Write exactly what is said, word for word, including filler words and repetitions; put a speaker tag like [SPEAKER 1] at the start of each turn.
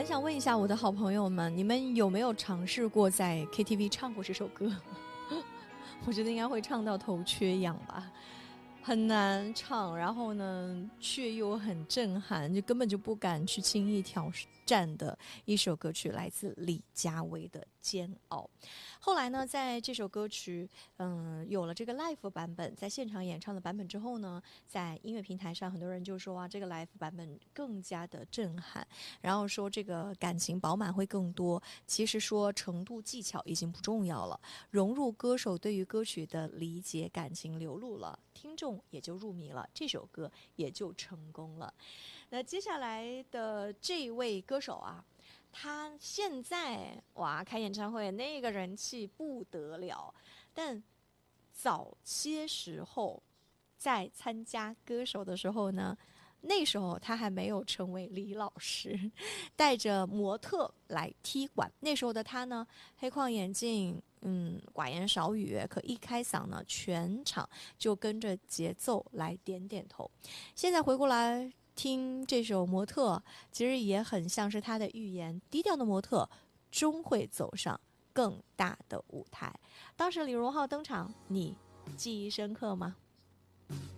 [SPEAKER 1] 很想问一下我的好朋友们，你们有没有尝试过在 K T V 唱过这首歌？我觉得应该会唱到头缺氧吧，很难唱，然后呢却又很震撼，就根本就不敢去轻易挑战的一首歌曲，来自李佳薇的《煎熬》。后来呢，在这首歌曲嗯有了这个 live 版本，在现场演唱的版本之后呢，在音乐平台上很多人就说啊，这个 live 版本更加的震撼，然后说这个感情饱满会更多。其实说程度技巧已经不重要了，融入歌手对于歌曲的理解，感情流露了，听众也就入迷了，这首歌也就成功了。那接下来的这位歌手啊，他现在哇开演唱会那个人气不得了，但早些时候在参加歌手的时候呢，那时候他还没有成为李老师，带着模特来踢馆。那时候的他呢，黑框眼镜，嗯，寡言少语，可一开嗓呢，全场就跟着节奏来点点头。现在回过来听这首《模特》，其实也很像是他的预言，低调的模特终会走上更大的舞台。当时李荣浩登场，你记忆深刻吗？